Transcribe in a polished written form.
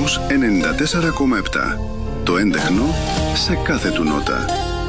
Κοσμos 94,7. Το έντεχνο σε κάθε του νότα.